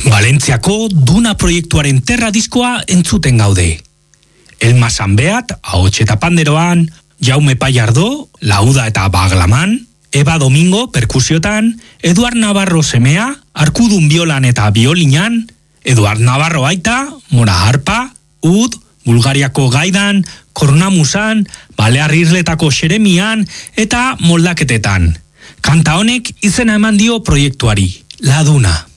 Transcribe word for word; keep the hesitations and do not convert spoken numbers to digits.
Valentziako Duna proiektuaren terra diskoa entzuten gaude. Elma Sanbeat, ahots eta panderoan, Jaume Paiardo, lauda eta baglaman, Eba Domingo perkusiotan, Eduard Navarro semea, arkudun biolan eta biolinan, Eduard Navarro aita, mora harpa, ud, Bulgariako gaidan, kornamusan, Balear Isletako xeremian eta moldaketetan. Kanta honek izena eman dio proiektuari, La Duna.